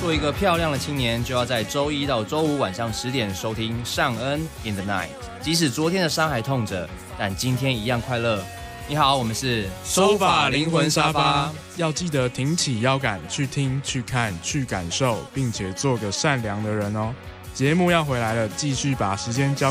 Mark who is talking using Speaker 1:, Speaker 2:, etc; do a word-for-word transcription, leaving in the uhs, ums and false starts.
Speaker 1: 做一个漂亮的青年，就要在周一到周五晚上十点收听尚恩 in the night。即使昨天的伤还痛着，但今天一样快乐。你好，我们是
Speaker 2: 收发灵魂沙发，要记得挺起腰杆，去听、去看、去感受，并且做个善良的人哦。节目要回来了，继续把时间交